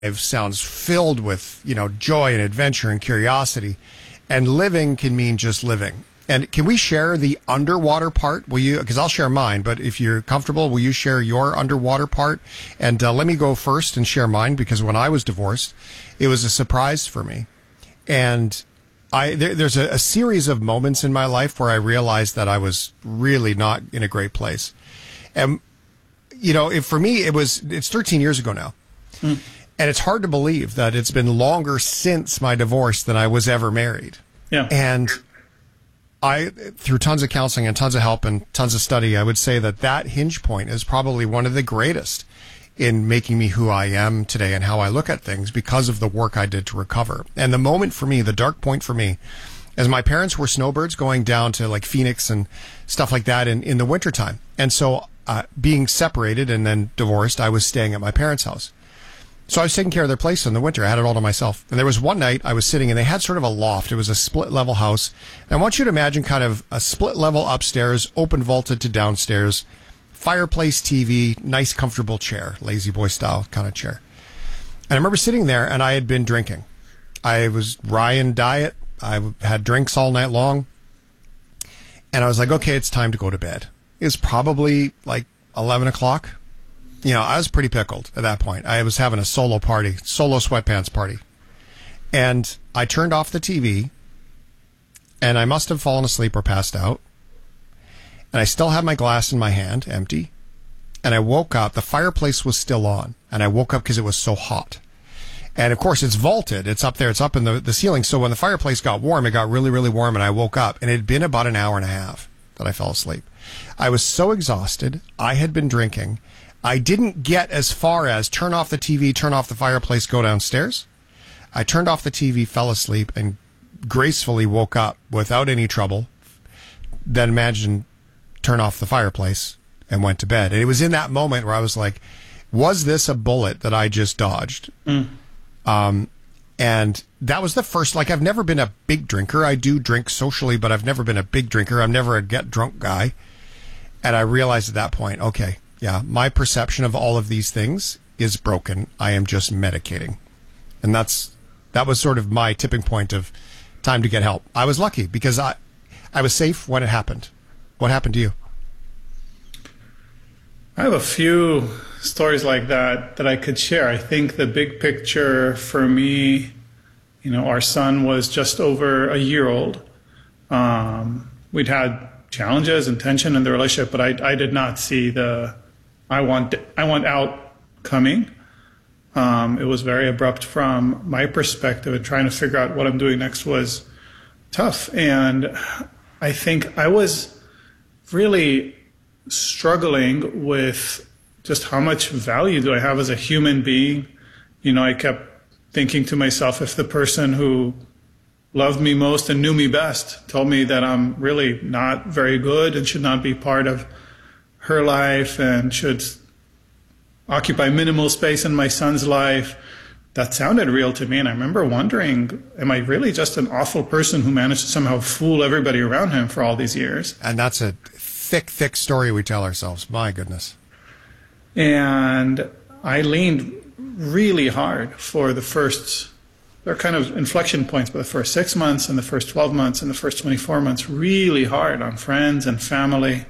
sounds filled with, joy and adventure and curiosity. And living can mean just living. And can we share the underwater part? Will you? Because I'll share mine, but if you're comfortable, will you share your underwater part? And let me go first and share mine, because when I was divorced, it was a surprise for me. And there's a series of moments in my life where I realized that I was really not in a great place. And, for me, it's 13 years ago now. Mm. And it's hard to believe that it's been longer since my divorce than I was ever married. Yeah. And through tons of counseling and tons of help and tons of study, I would say that hinge point is probably one of the greatest in making me who I am today and how I look at things, because of the work I did to recover. And the moment for me, the dark point for me, as my parents were snowbirds going down to like Phoenix and stuff like that in the wintertime. And so being separated and then divorced, I was staying at my parents' house. So I was taking care of their place in the winter. I had it all to myself. And there was one night I was sitting, and they had sort of a loft. It was a split-level house. And I want you to imagine kind of a split-level upstairs, open vaulted to downstairs, fireplace, TV, nice comfortable chair, lazy boy style kind of chair. And I remember sitting there, and I had been drinking. I was Ryan diet. I had drinks all night long. And I was like, okay, it's time to go to bed. It was probably like 11 o'clock. I was pretty pickled at that point. I was having a solo sweatpants party. And I turned off the TV, and I must have fallen asleep or passed out. And I still had my glass in my hand, empty. And I woke up. The fireplace was still on. And I woke up because it was so hot. And, of course, it's vaulted. It's up there. It's up in the ceiling. So when the fireplace got warm, it got really, really warm. And I woke up. And it had been about an hour and a half that I fell asleep. I was so exhausted. I had been drinking. I didn't get as far as turn off the TV, turn off the fireplace, go downstairs. I turned off the TV, fell asleep, and gracefully woke up without any trouble. Then imagine turn off the fireplace and went to bed. And it was in that moment where I was like, was this a bullet that I just dodged? Mm. And that was the first, I've never been a big drinker. I do drink socially, but I've never been a big drinker. I'm never a get drunk guy. And I realized at that point, okay, yeah, my perception of all of these things is broken. I am just medicating. And that was sort of my tipping point of time to get help. I was lucky because I was safe when it happened. What happened to you? I have a few stories like that I could share. I think the big picture for me, our son was just over a year old. We'd had challenges and tension in the relationship, but I did not see the I want out coming. It was very abrupt from my perspective, and trying to figure out what I'm doing next was tough. And I think I was really struggling with just how much value do I have as a human being. I kept thinking to myself, if the person who loved me most and knew me best told me that I'm really not very good and should not be part of her life and should occupy minimal space in my son's life, that sounded real to me. And I remember wondering, am I really just an awful person who managed to somehow fool everybody around him for all these years? And that's a thick story we tell ourselves. My goodness. And I leaned really hard for there are kind of inflection points, but the first 6 months and the first 12 months and the first 24 months, really hard on friends and family.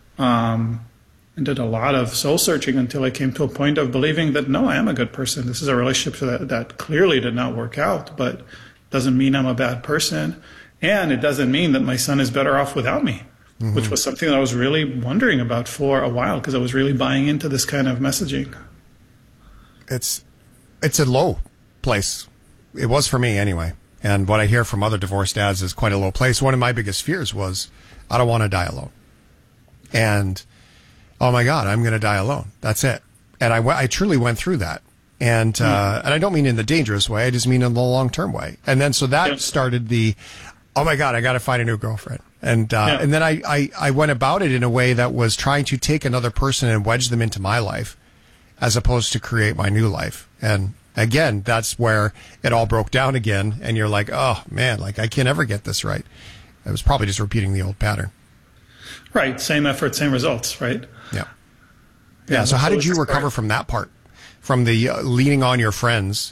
And did a lot of soul searching until I came to a point of believing that, no, I am a good person. This is a relationship that clearly did not work out, but doesn't mean I'm a bad person. And it doesn't mean that my son is better off without me, mm-hmm. which was something that I was really wondering about for a while, because I was really buying into this kind of messaging. It's a low place. It was for me anyway. And what I hear from other divorced dads is quite a low place. One of my biggest fears was, I don't want to die alone. And oh my God, I'm going to die alone. That's it. And I truly went through that. And I don't mean in the dangerous way. I just mean in the long-term way. And then so that started oh my God, I got to find a new girlfriend. And then I went about it in a way that was trying to take another person and wedge them into my life as opposed to create my new life. And again, that's where it all broke down again. And you're like, oh man, I can never get this right. I was probably just repeating the old pattern. Right. Same effort, same results, right? Yeah. Yeah. So how did you recover from that part? from the leaning on your friends